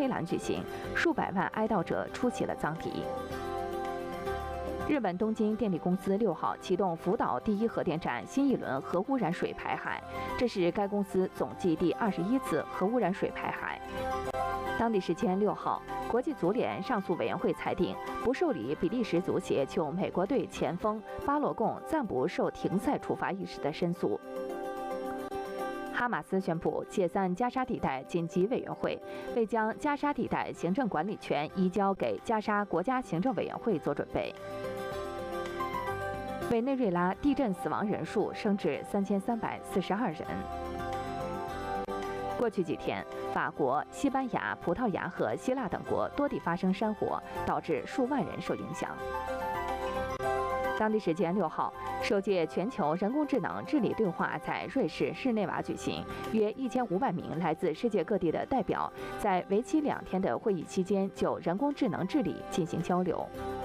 黑兰举行，数百万哀悼者出席了葬礼。日本东京电力公司6号启动福岛第一核电站新一轮核污染水排海，这是该公司总计第21次核污染水排海。当地时间6号，国际足联上诉委员会裁定不受理比利时足协就美国队前锋巴洛贡暂不受停赛处罚一事的申诉。哈马斯宣布解散加沙地带紧急委员会，为将加沙地带行政管理权移交给加沙国家行政委员会做准备。委内瑞拉地震死亡人数升至3342人。过去几天，法国、西班牙、葡萄牙和希腊等国多地发生山火，导致数万人受影响。当地时间6号，首届全球人工智能治理对话在瑞士日内瓦举行，约1500名来自世界各地的代表在为期2天的会议期间就人工智能治理进行交流。